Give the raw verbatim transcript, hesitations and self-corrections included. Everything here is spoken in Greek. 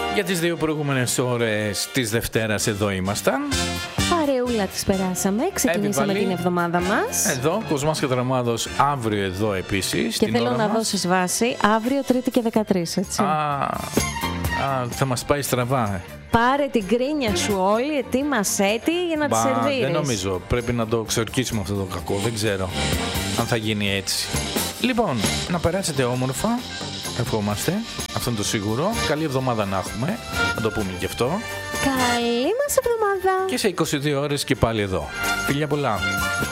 Για τις δύο προηγούμενες ώρες της Δευτέρας εδώ ήμασταν. Παρεούλα τις περάσαμε, ξεκινήσαμε Επιβαλή. την εβδομάδα μας. Εδώ, Κοσμάς και Δραμάδος, αύριο εδώ επίσης. Και την θέλω ώρα να μας. δώσεις βάση, αύριο Τρίτη και δεκατρείς, έτσι. Α, α, θα μας πάει στραβά. ε. Πάρε την κρίνια σου όλη, ετοίμασέ τη για να τη Μπα, σερβίρεις. δεν νομίζω. Πρέπει να το ξορκίσουμε αυτό το κακό. Δεν ξέρω αν θα γίνει έτσι. Λοιπόν, να περάσετε όμορφα. Ευχόμαστε. Αυτό είναι το σίγουρο. Καλή εβδομάδα να έχουμε. Να το πούμε και αυτό. Καλή μας εβδομάδα. Και σε είκοσι δύο ώρες και πάλι εδώ. Φιλιά πολλά.